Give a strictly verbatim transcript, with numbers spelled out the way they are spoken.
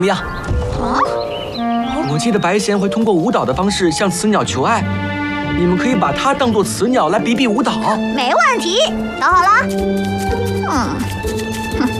么样？ 啊？ 我记得白贤会通过舞蹈的方式向雌鸟求爱，你们可以把它当作雌鸟来比比舞蹈。 没问题，想好了。嗯，哼。